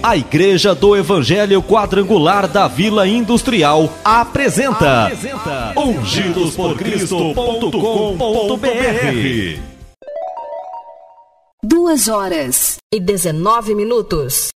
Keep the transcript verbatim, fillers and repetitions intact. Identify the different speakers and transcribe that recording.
Speaker 1: A Igreja do Evangelho Quadrangular da Vila Industrial apresenta, apresenta ungidos por cristo ponto com ponto b r.
Speaker 2: Duas horas e dezenove minutos.